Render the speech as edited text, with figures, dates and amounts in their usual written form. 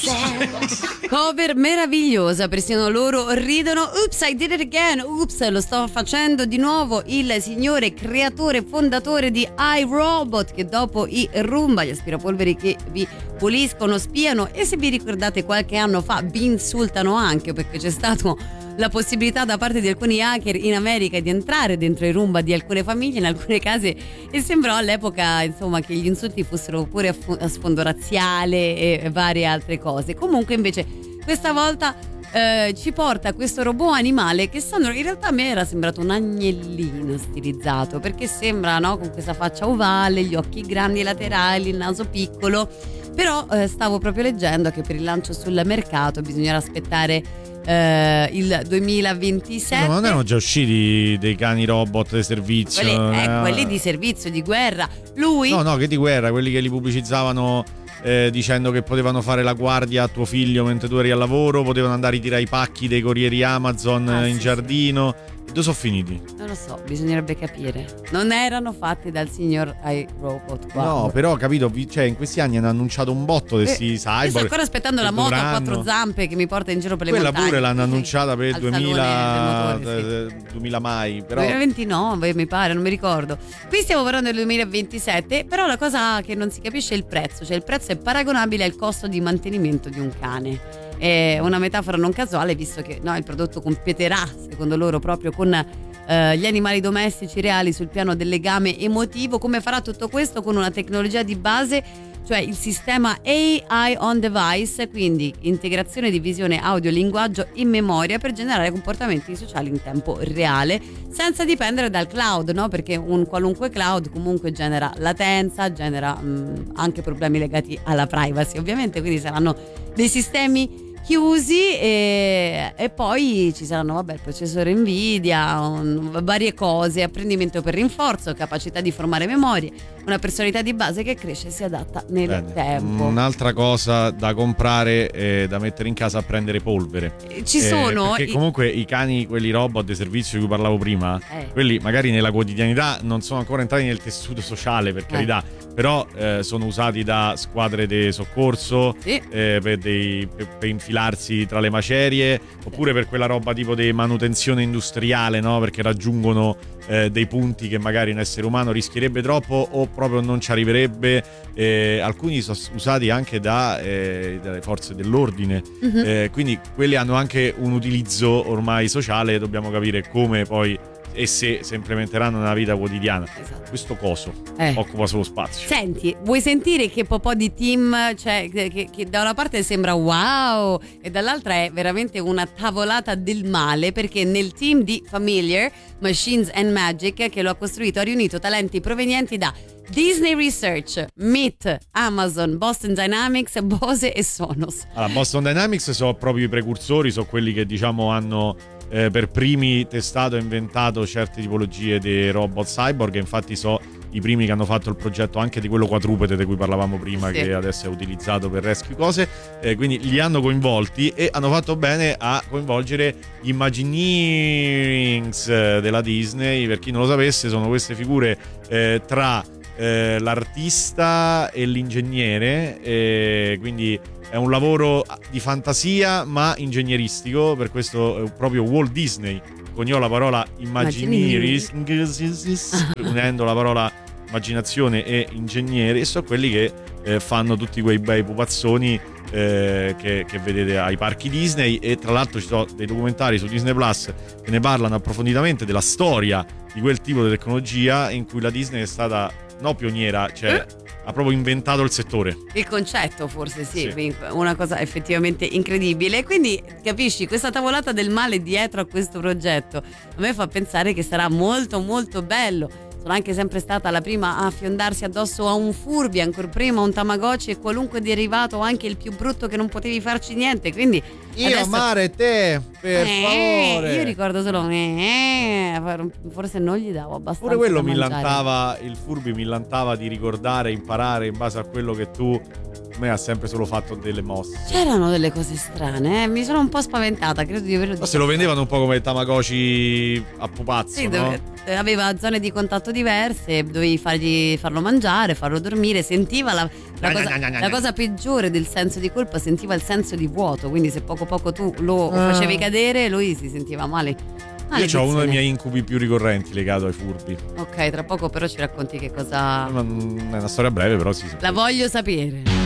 Cover meravigliosa, persino loro ridono. Oops, I did it again. Oops, lo sto facendo di nuovo. Il signore creatore fondatore di iRobot, che dopo i Roomba, gli aspirapolveri che vi puliscono, spiano e, se vi ricordate, qualche anno fa vi insultano anche, perché c'è stato la possibilità da parte di alcuni hacker in America di entrare dentro i Roomba di alcune famiglie in alcune case, e sembrò all'epoca, insomma, che gli insulti fossero pure a sfondo razziale e varie altre cose. Comunque invece questa volta ci porta questo robot animale che in realtà a me era sembrato un agnellino stilizzato, perché sembra, no, con questa faccia ovale, gli occhi grandi e laterali, il naso piccolo. Però stavo proprio leggendo che per il lancio sul mercato bisognerà aspettare il 2027. Ma non erano già usciti dei cani robot di servizio? Quelli di servizio, di guerra. Lui? No, che di guerra, quelli che li pubblicizzavano dicendo che potevano fare la guardia a tuo figlio mentre tu eri al lavoro, potevano andare a tirare i pacchi dei corrieri Amazon in giardino. Sì. Dove sono finiti? Non lo so, bisognerebbe capire. Non erano fatti dal signor iRobot qua. No, però capito, cioè in questi anni hanno annunciato un botto di questi cyborg. Io sto ancora aspettando la moto a quattro zampe che mi porta in giro per le montagne. Quella pure l'hanno annunciata per il 2000 mai, però 2029 mi pare, non mi ricordo. Qui stiamo parlando del 2027, però la cosa che non si capisce è il prezzo. Cioè il prezzo è paragonabile al costo di mantenimento di un cane. È una metafora non casuale, visto che il prodotto competerà, secondo loro, proprio con gli animali domestici reali sul piano del legame emotivo. Come farà tutto questo? Con una tecnologia di base, cioè il sistema AI on device, quindi integrazione di visione, audio, linguaggio in memoria per generare comportamenti sociali in tempo reale, senza dipendere dal cloud, no? Perché un qualunque cloud comunque genera latenza, genera anche problemi legati alla privacy, ovviamente, quindi saranno dei sistemi chiusi e poi ci saranno il processore Nvidia, varie cose, apprendimento per rinforzo, capacità di formare memorie, una personalità di base che cresce e si adatta nel tempo. Un'altra cosa da comprare, da mettere in casa, a prendere polvere. Ci sono perché comunque i cani, quelli robot di servizio di cui parlavo prima, quelli magari nella quotidianità non sono ancora entrati nel tessuto sociale, per carità, però sono usati da squadre di soccorso, per infilarsi tra le macerie, oppure per quella roba tipo di manutenzione industriale, no? Perché raggiungono dei punti che magari un essere umano rischierebbe troppo o proprio non ci arriverebbe. Alcuni sono usati anche dalle forze dell'ordine, quindi quelli hanno anche un utilizzo ormai sociale. Dobbiamo capire come poi e se implementeranno nella vita quotidiana. Esatto. Questo coso occupa solo spazio. Senti, vuoi sentire che po' di team, cioè che da una parte sembra wow e dall'altra è veramente una tavolata del male, perché nel team di Familiar, Machines and Magic, che lo ha costruito, ha riunito talenti provenienti da Disney Research, Meet, Amazon, Boston Dynamics, Bose e Sonos. Allora, Boston Dynamics sono proprio i precursori, sono quelli che hanno per primi testato e inventato certe tipologie di robot cyborg, e infatti so i primi che hanno fatto il progetto anche di quello quadrupede di cui parlavamo prima, che adesso è utilizzato per rescue cose, quindi li hanno coinvolti e hanno fatto bene a coinvolgere gli Imagineerings della Disney. Per chi non lo sapesse, sono queste figure tra l'artista e l'ingegnere, quindi è un lavoro di fantasia ma ingegneristico. Per questo proprio Walt Disney coniò la parola Imagineering, unendo la parola immaginazione e ingegnere, e sono quelli che fanno tutti quei bei pupazzoni che vedete ai parchi Disney. E tra l'altro ci sono dei documentari su Disney Plus che ne parlano approfonditamente della storia di quel tipo di tecnologia, in cui la Disney è stata pioniera, cioè ha proprio inventato il settore. Il concetto, forse sì. Una cosa effettivamente incredibile. Quindi capisci, questa tavolata del male dietro a questo progetto a me fa pensare che sarà molto molto bello. Sono anche sempre stata la prima a fiondarsi addosso a un Furby, ancora prima un Tamagotchi e qualunque derivato, anche il più brutto, che non potevi farci niente. Quindi io amare te. per favore. Io ricordo solo forse non gli davo abbastanza. Pure quello da mi mangiare. lantava, il Furby mi lantava di ricordare, imparare in base a quello che tu. A me ha sempre solo fatto delle mosse. C'erano delle cose strane, mi sono un po' spaventata, credo di averlo Ma se lo vendevano un po' come il Tamagotchi a pupazzo, sì, no? aveva zone di contatto diverse, dovevi farlo mangiare, farlo dormire, sentiva la cosa peggiore del senso di colpa, sentiva il senso di vuoto, quindi se poco poco tu lo facevi cadere, lui si sentiva male. Io ho uno dei miei incubi più ricorrenti legato ai Furby. Ok, tra poco però ci racconti che cosa. È una storia breve, però sì. La voglio sapere.